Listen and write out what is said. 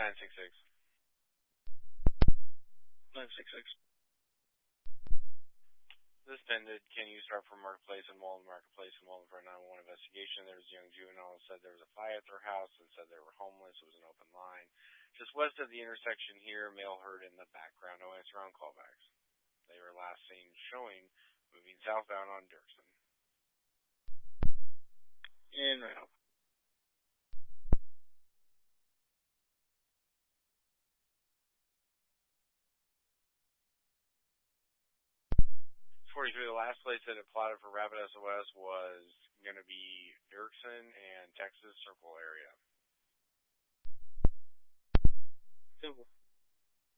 966. 966. This ended. Can you start from Marketplace and Walden Marketplace and Walden for a 911 investigation? There was a young juvenile who said there was a fight at their house and said they were homeless. It was an open line. Just west of the intersection here, male heard in the background. No answer on callbacks. They were last seen showing moving southbound on Dirksen. And right up. 43, the last place that it plotted for Rapid SOS was going to be Dirksen and Texas Circle area. Simple.